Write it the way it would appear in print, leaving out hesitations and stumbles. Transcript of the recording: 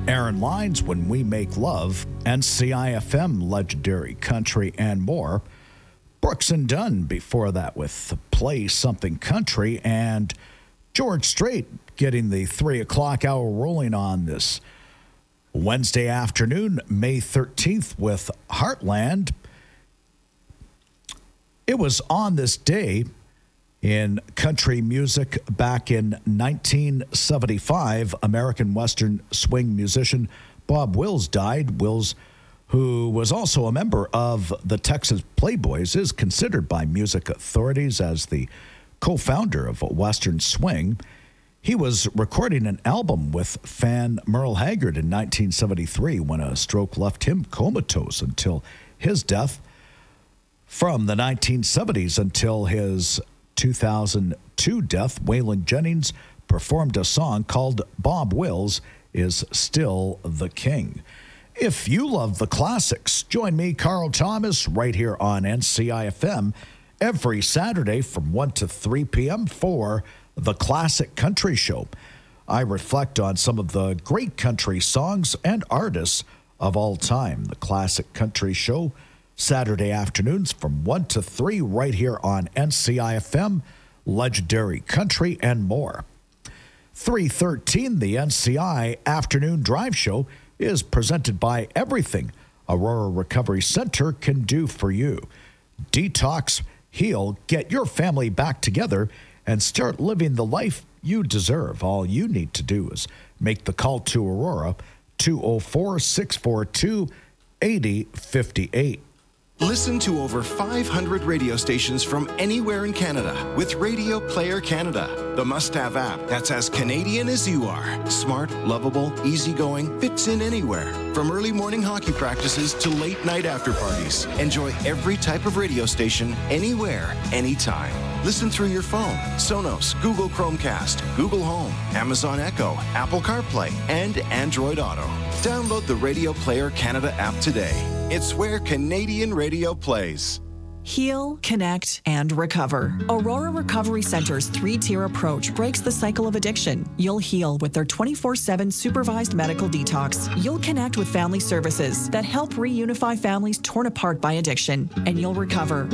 Aaron Lines, When We Make Love, NCIFM, Legendary Country, and more. Brooks and Dunn before that with Play Something Country, and George Strait getting the 3 o'clock hour rolling on this Wednesday afternoon, May 13th with Heartland. It was on this day in country music back in 1975, American Western swing musician Bob Wills died. Wills, who was also a member of the Texas Playboys, is considered by music authorities as the co-founder of Western swing. He was recording an album with fan Merle Haggard in 1973 when a stroke left him comatose until his death. From the 1970s until his 2002 death, Waylon Jennings performed a song called Bob Wills is Still the King. If you love the classics, join me, Carl Thomas, right here on NCIFM every Saturday from 1 to 3 p.m. for The Classic Country Show. I reflect on some of the great country songs and artists of all time. The Classic Country Show, Saturday afternoons from 1 to 3 right here on NCIFM, Legendary Country, and more. 3:13, the NCI Afternoon Drive Show is presented by everything Aurora Recovery Center can do for you. Detox, heal, get your family back together, and start living the life you deserve. All you need to do is make the call to Aurora, 204-642-8058. Listen to over 500 radio stations from anywhere in Canada with Radio Player Canada, the must-have app that's as Canadian as you are. Smart, lovable, easygoing, fits in anywhere. From early morning hockey practices to late night after parties. Enjoy every type of radio station, anywhere, anytime. Listen through your phone, Sonos, Google Chromecast, Google Home, Amazon Echo, Apple CarPlay, and Android Auto. Download the Radio Player Canada app today. It's where Canadian radio plays. Heal, connect, and recover. Aurora Recovery Center's 3-tier approach breaks the cycle of addiction. You'll heal with their 24/7 supervised medical detox. You'll connect with family services that help reunify families torn apart by addiction. And you'll recover